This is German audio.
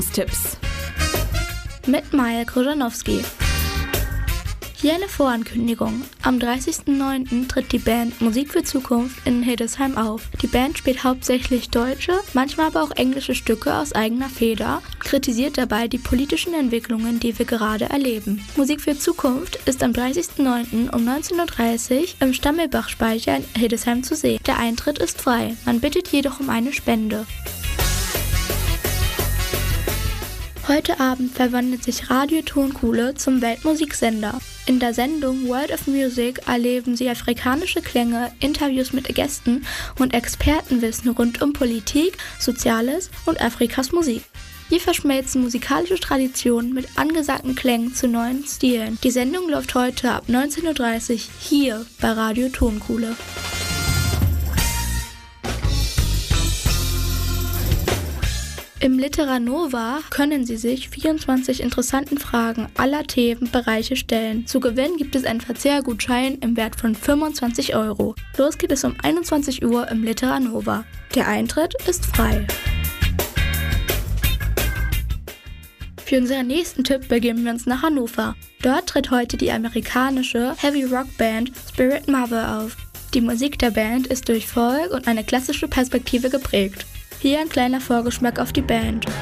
Tipps mit Maja Krzyżanowski. Hier eine Vorankündigung. Am 30.09. tritt die Band Musik für Zukunft in Hildesheim auf. Die Band spielt hauptsächlich deutsche, manchmal aber auch englische Stücke aus eigener Feder und kritisiert dabei die politischen Entwicklungen, die wir gerade erleben. Musik für Zukunft ist am 30.09. um 19.30 Uhr im Stammelbach-Speicher in Hildesheim zu sehen. Der Eintritt ist frei, man bittet jedoch um eine Spende. Heute Abend verwandelt sich Radio Tonkuhle zum Weltmusiksender. In der Sendung World of Music erleben Sie afrikanische Klänge, Interviews mit Gästen und Expertenwissen rund um Politik, Soziales und Afrikas Musik. Hier verschmelzen musikalische Traditionen mit angesagten Klängen zu neuen Stilen. Die Sendung läuft heute ab 19.30 Uhr hier bei Radio Tonkuhle. Im Literanova können Sie sich 24 interessanten Fragen aller Themenbereiche stellen. Zu gewinnen gibt es einen Verzehrgutschein im Wert von 25 €. Los geht es um 21 Uhr im Literanova. Der Eintritt ist frei. Für unseren nächsten Tipp begeben wir uns nach Hannover. Dort tritt heute die amerikanische Heavy-Rock-Band Spirit Mother auf. Die Musik der Band ist durch Folk und eine klassische Perspektive geprägt. Hier ein kleiner Vorgeschmack auf die Band.